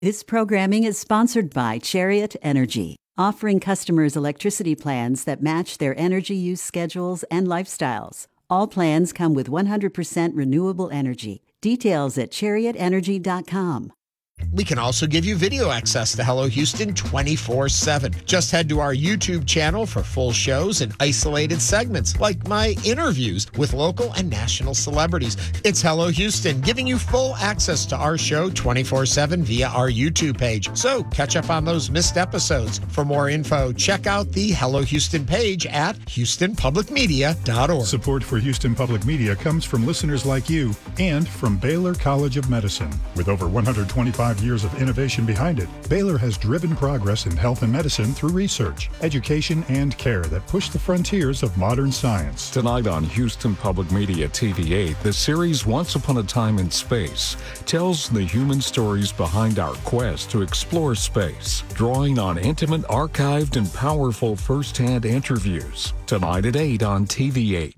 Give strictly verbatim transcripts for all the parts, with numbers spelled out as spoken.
This programming is sponsored by Chariot Energy, offering customers electricity plans that match their energy use schedules and lifestyles. All plans come with one hundred percent renewable energy. Details at chariot energy dot com. We can also give you video access to Hello Houston twenty-four seven. Just head to our YouTube channel for full shows and isolated segments, like my interviews with local and national celebrities. It's Hello Houston, giving you full access to our show twenty-four seven via our YouTube page. So catch up on those missed episodes. For more info, check out the Hello Houston page at houston public media dot org. Support for Houston Public Media comes from listeners like you and from Baylor College of Medicine. With over one hundred twenty-five years of innovation behind it, Baylor has driven progress in health and medicine through research, education, and care that push the frontiers of modern science. Tonight on Houston Public Media T V eight, the series Once Upon a Time in Space tells the human stories behind our quest to explore space, drawing on intimate, archived, and powerful first-hand interviews. Tonight at eight on T V eight.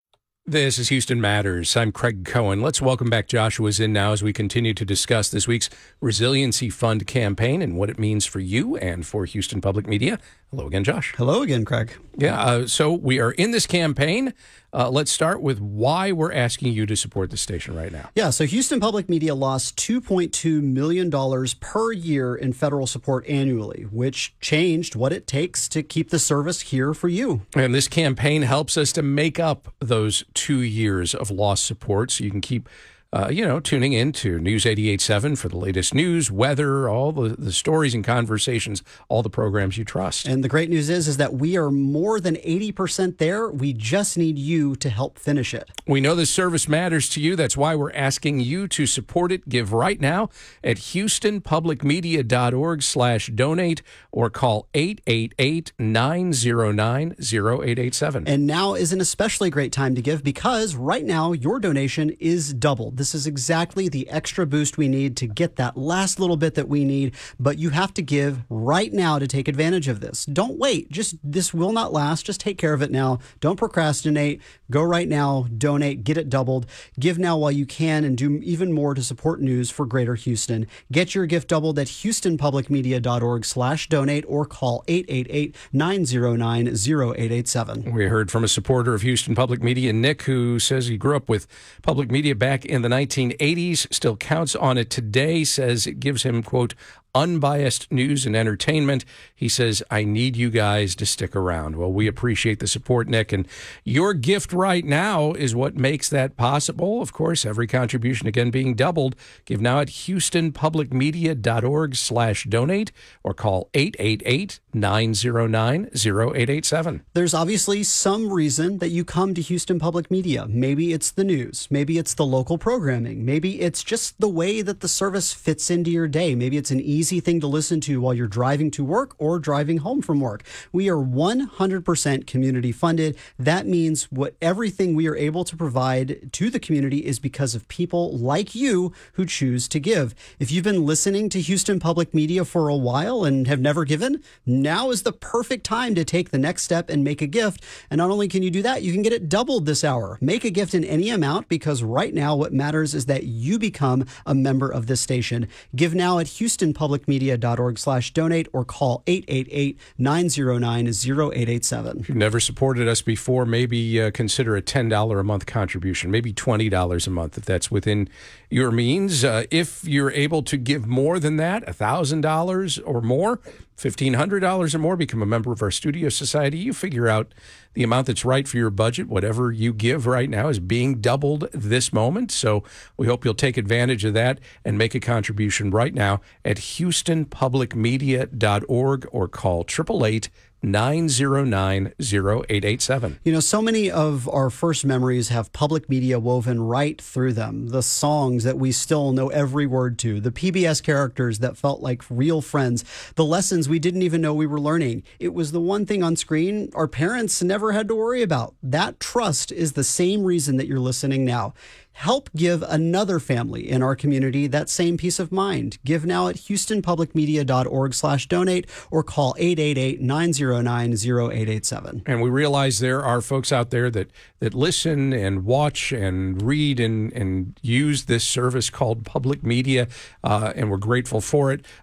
This is Houston Matters. I'm Craig Cohen. Let's welcome back Joshua Zinn now as we continue to discuss this week's Resiliency Fund campaign and what it means for you and for Houston Public Media. Hello again, Josh. Hello again, Craig. Yeah, uh, so we are in this campaign. Uh, let's start with why we're asking you to support the station right now. Yeah, so Houston Public Media lost two point two million dollars per year in federal support annually, which changed what it takes to keep the service here for you. And this campaign helps us to make up those two years of lost support so you can keep Uh, you know, tuning in to News eighty-eight point seven for the latest news, weather, all the, the stories and conversations, all the programs you trust. And the great news is, is that we are more than eighty percent there. We just need you to help finish it. We know this service matters to you. That's why we're asking you to support it. Give right now at houston public media dot org slash donate or call eight eight eight, nine zero nine, zero eight eight seven. And now is an especially great time to give because right now your donation is doubled. This is exactly the extra boost we need to get that last little bit that we need, but you have to give right now to take advantage of this. Don't wait. Just this will not last. Just take care of it now. Don't procrastinate. Go right now, donate, get it doubled. Give now while you can and do even more to support news for Greater Houston. Get your gift doubled at houston public media dot org slash donate or call eight eight eight, nine zero nine, zero eight eight seven. We heard from a supporter of Houston Public Media, Nick, who says he grew up with public media back in the nineteen eighties, still counts on it today, says it gives him, quote, unbiased news and entertainment. He says, I need you guys to stick around. Well, we appreciate the support, Nick, and your gift right now is what makes that possible. Of course, every contribution, again, being doubled. Give now at houston public media dot org slash donate or call eight eight eight, nine zero nine, zero eight eight seven. There's obviously some reason that you come to Houston Public Media. Maybe it's the news. Maybe it's the local programming. Maybe it's just the way that the service fits into your day. Maybe it's an easy Easy thing to listen to while you're driving to work or driving home from work. We are one hundred percent community funded. That means what everything we are able to provide to the community is because of people like you who choose to give. If you've been listening to Houston Public Media for a while and have never given, now is the perfect time to take the next step and make a gift. And not only can you do that, you can get it doubled this hour. Make a gift in any amount because right now what matters is that you become a member of this station. Give now at houston public media dot org slash donate or call eight eight eight, nine zero nine, zero eight eight seven. If you've never supported us before, maybe uh, consider a ten dollars a month contribution, maybe twenty dollars a month if that's within your means. Uh, if you're able to give more than that, one thousand dollars or more, fifteen hundred dollars or more, become a member of our Studio Society. You figure out the amount that's right for your budget. Whatever you give right now is being doubled this moment. So we hope you'll take advantage of that and make a contribution right now at houston public media dot org or call eight eight eight, nine zero nine, zero eight eight seven. You know, so many of our first memories have public media woven right through them. The songs that we still know every word to, the P B S characters that felt like real friends, the lessons we didn't even know we were learning. It was the one thing on screen our parents never had to worry about. That trust is the same reason that you're listening now. help give another family in our community that same peace of mind. Give now at houstonpublicmedia.org slash donate or call eight eight eight, nine zero nine, zero eight eight seven. And we realize there are folks out there that, that listen and watch and read and, and use this service called public media, uh, and we're grateful for it.